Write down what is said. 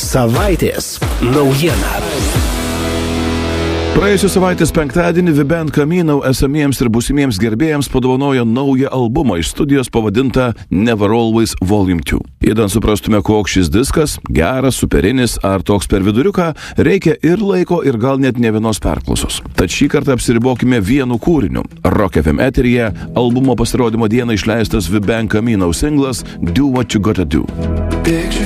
Savaitės naujiena. Praėjusios savaitės penktadienį The Band Camino esamiems ir būsimiems gerbėjams padovanojo naują albumą iš studijos pavadintą Never Always Volume 2. Įdant suprastume, koks šis diskas, geras, superinis ar toks per viduriuką, reikia ir laiko, ir gal net ne vienos perklausos. Tad šį kartą apsiribokime vienu kūriniu. Rock FM eteryje albumo pasirodymo dieną išleistas The Band Camino singlas Do What You Gotta Do. Picture